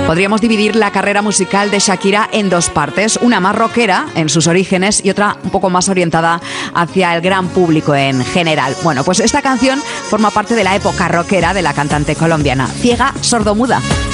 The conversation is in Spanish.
Podríamos dividir la carrera musical de Shakira en dos partes, una más rockera en sus orígenes y otra un poco más orientada hacia el gran público en general. Bueno, pues esta canción forma parte de la época rockera de la cantante colombiana, Ciega Sordomuda.